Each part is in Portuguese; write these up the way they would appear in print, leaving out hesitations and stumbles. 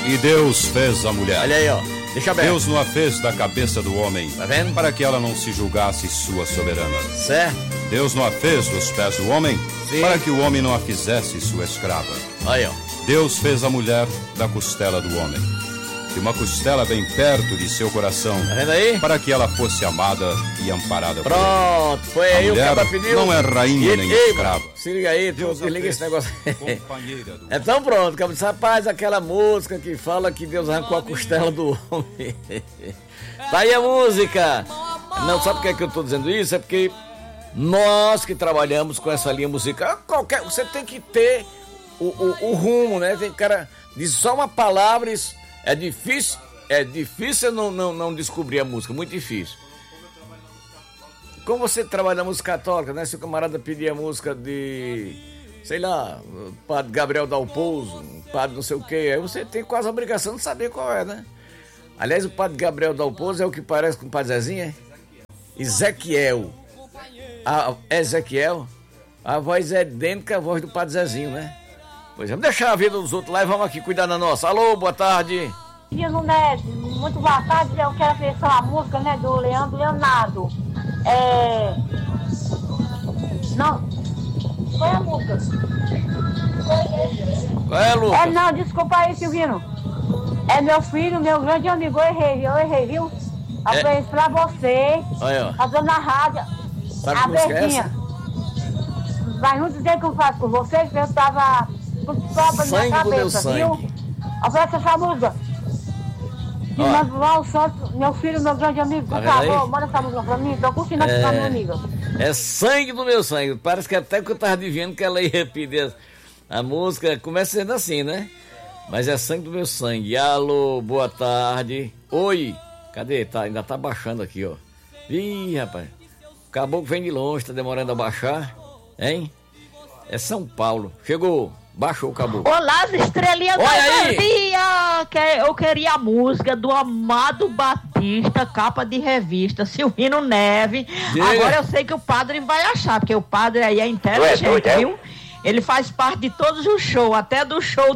E Deus fez a mulher. Olha aí, ó. Deixa aberto. Deus não a fez da cabeça do homem. Tá vendo? Para que ela não se julgasse sua soberana. Certo. Deus não a fez dos pés do homem. Sim. Para que o homem não a fizesse sua escrava. Aí, ó. Deus fez a mulher da costela do homem. E uma costela bem perto de seu coração. Tá vendo aí? Para que ela fosse amada e amparada por ele. Pronto, foi A aí o mulher cara pediu. não é rainha nem escrava. Se liga aí, desliga esse negócio. Então pronto, cara disse, rapaz, aquela música que fala que Deus arrancou a costela do homem. Tá aí a música. Não, sabe por que é que eu tô dizendo isso? É porque nós que trabalhamos com essa linha musical, você tem que ter o rumo, né? Tem cara, diz só uma palavra, isso é difícil não descobrir a música, muito difícil. Como você trabalha na música católica, né? Se o camarada pedir a música de, sei lá, o padre Gabriel Dalpozo, padre não sei o que, aí você tem quase a obrigação de saber qual é, né? Aliás, o padre Gabriel Dalpozo é o que parece com o padre Zezinho, é? Ezequiel. Ezequiel, a voz é idêntica à voz do padre Zezinho, né? Pois vamos deixar a vida dos outros lá e vamos aqui cuidar da nossa. Alô, boa tarde. Dino Neves, muito boa tarde. Eu quero oferecer uma música, né, do Leandro Leonardo. Não. Qual é a música? Qual é, Lucas? Não, desculpa aí, Silvino. É meu filho, meu grande amigo. Eu errei, viu? Ofereço pra você. Olha, ó. Fazendo na rádio. Sabe a que música é verdinha. Vai muito dizer que eu faço com vocês, que eu tava com sopa na Sangue cabeça, do meu viu? sangue. Oferece essa música. De Manuel Santos, meu filho, meu grande amigo, por favor, manda essa música pra mim, tô curtindo aqui com a minha amiga. É sangue do meu sangue. Parece que até que eu tava adivinhando que ela ia pedir a música, começa sendo assim, né? Mas é sangue do meu sangue. Alô, boa tarde. Oi. Cadê? Ainda tá baixando aqui, ó. Ih, rapaz. O caboclo vem de longe, tá demorando a baixar, hein? É São Paulo. Chegou. Baixou o caboclo. Olá, as estrelinhas da dia! Eu queria a música do Amado Batista, capa de revista, Silvino Neve. Diga. Agora eu sei que o padre vai achar, porque o padre aí é inteligente, viu? Ele faz parte de todos os shows, até do show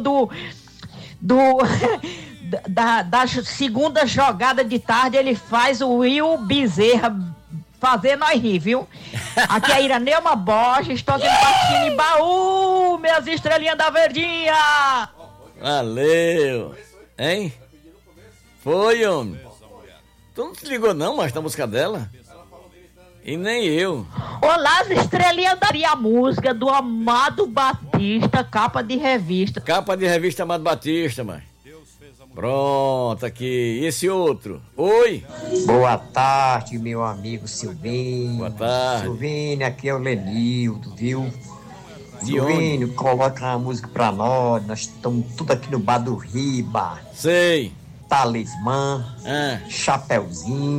da segunda jogada de tarde, ele faz o Will Bezerra fazer nós rir, viu? Aqui é a Iraneuma Borges, estou aqui no Patrocínio Baú, minhas estrelinhas da verdinha! Valeu! Hein? Foi, homem. Tu não te ligou não, mas na música dela? E nem eu. Olá, as estrelinhas daria a música do Amado Batista, capa de revista. Capa de revista Amado Batista, mãe. Pronto, aqui. E esse outro? Oi. Boa tarde, meu amigo Silvinho. Boa tarde. Silvinho, aqui é o Lenildo, viu? De Silvinho, coloca uma música pra nós estamos tudo aqui no bar do Riba. Sei. Talismã, Chapeuzinho,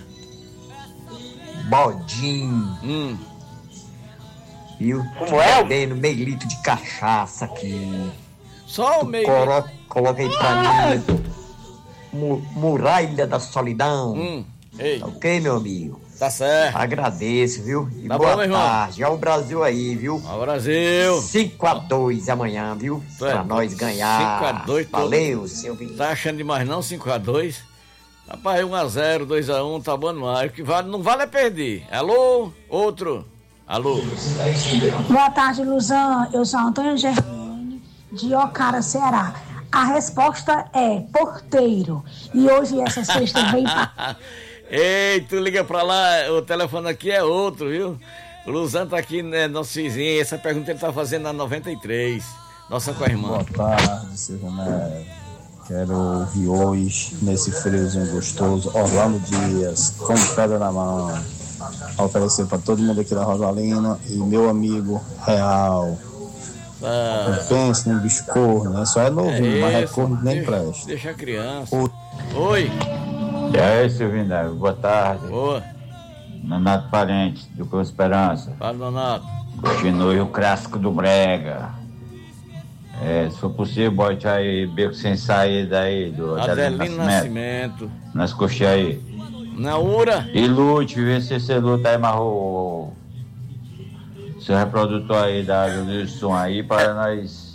Bodinho. Viu? Como é? Bebendo meio litro de cachaça aqui. Só o meio. Coloca aí pra mim. Muralha da Solidão. Ei. Ok, meu amigo? Tá certo. Agradeço, viu? E Tá boa bom, meu irmão. tarde. Olha o Brasil aí, viu? Olha o Brasil. 5-2 amanhã, viu? Pra nós ganhar. 5-2. Valeu, Silvinho. Tá achando demais não, 5-2? Rapaz, 1-0, 2-1, tá bom demais. O que vale, não vale é perder. Alô? Outro? Alô? Boa tarde, Luzan. Eu sou Antônio Germani, de Ocara, Ceará. A resposta é porteiro. E hoje essa sexta vem pra... Ei, tu liga pra lá, o telefone aqui é outro, viu? O Luzan tá aqui, né, nosso vizinho. Essa pergunta ele tá fazendo na 93. Nossa com a irmã. Boa tarde, seu René. Quero ouvir hoje, nesse friozinho gostoso, Orlando Dias, com pedra na mão. A oferecer pra todo mundo aqui da Rosalina e meu amigo Real. Não pense num bicho corno, né? Só é novinho, mas é corno que nem presta. Deixa a criança. Oi. E aí, Silvinho Neves, boa tarde. Boa. Nonato Parente, do Cruz Esperança. Fala, Nonato. Continue o clássico do Brega. Se for possível, bote aí Beco Sem Saída aí, do Adelino Nascimento. Nas coxas aí. Na Ura. E lute, vê se você luta aí, marrou seu reprodutor aí da Júlio Som aí, para nós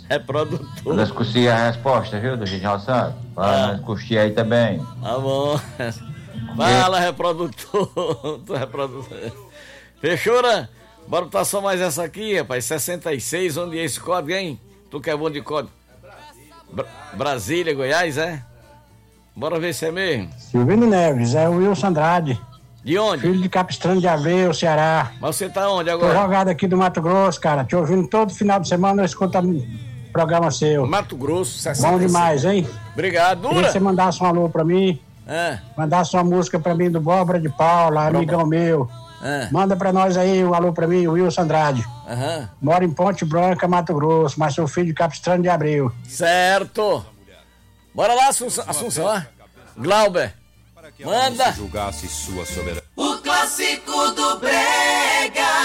Reprodutor. Nós curtir a resposta, viu, do Genial Santos? Para nós curtir aí também. Tá bom. Fala, reprodutor. Tu reprodutor. Fechou, né? Bora botar só mais essa aqui, rapaz. 66, onde é esse código, hein? Tu que é bom de código. Brasília, Goiás, é? Bora ver se é mesmo. Silvino Neves, é o Wilson Andrade. De onde? Filho de Capistrano de Abreu, Ceará. Mas você tá onde agora? Tô jogado aqui do Mato Grosso, cara. Te ouvindo todo final de semana, eu escuto o programa seu. Mato Grosso, 66. Bom demais, hein? Obrigado, Dura. Queria que você mandasse um alô pra mim. Mandasse uma música pra mim do Bóbora de Paula, amigão meu. Manda pra nós aí um alô pra mim, o Wilson Andrade. Moro em Ponte Branca, Mato Grosso, mas sou filho de Capistrano de Abreu. Certo. Bora lá, Assunção, ó. Glauber. Manda. Julgasse sua soberania. O clássico do Brega.